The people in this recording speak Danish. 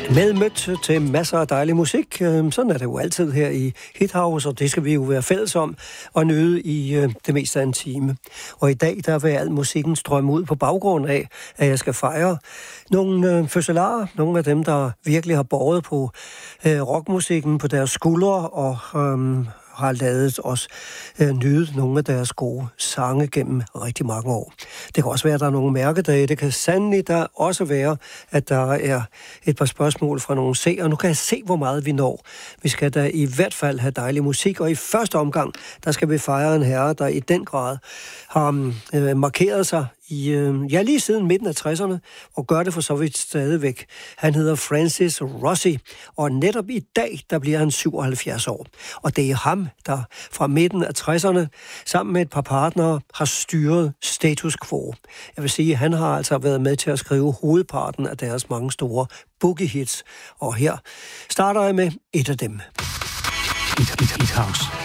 Med mødt til masser af dejlig musik. Sådan er det jo altid her i Hithouse, og det skal vi jo være fælles om og nyde i det meste af en time. Og i dag, der vil al musikken strømme ud på baggrund af, at jeg skal fejre nogle fødselarer, nogle af dem, der virkelig har båret på rockmusikken på deres skuldre og har ladet os nyde nogle af deres gode sange gennem rigtig mange år. Det kan også være, at der er nogle mærkedage. Det kan sandelig der også være, at der er et par spørgsmål fra nogle seere. Nu kan jeg se, hvor meget vi når. Vi skal da i hvert fald have dejlig musik, og i første omgang, der skal vi fejre en herre, der i den grad har markeret sig lige siden midten af 60'erne, og gør det for så vidt stadigvæk. Han hedder Francis Rossi, og netop i dag, der bliver han 77 år. Og det er ham, der fra midten af 60'erne, sammen med et par partnere, har styret status quo. Jeg vil sige, at han har altså været med til at skrive hovedparten af deres mange store boogie-hits. Og her starter jeg med et af dem. Hithouse.